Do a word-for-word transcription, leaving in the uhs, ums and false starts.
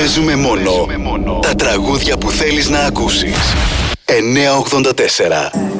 Παίζουμε μόνο τα τραγούδια που θέλεις να ακούσεις. εννιά ογδόντα τέσσερα